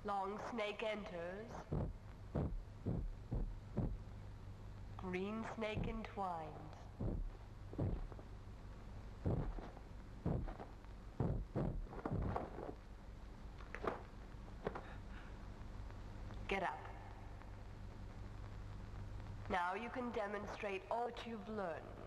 Long snake enters. Green snake entwines. Get up. Now you can demonstrate all that you've learned.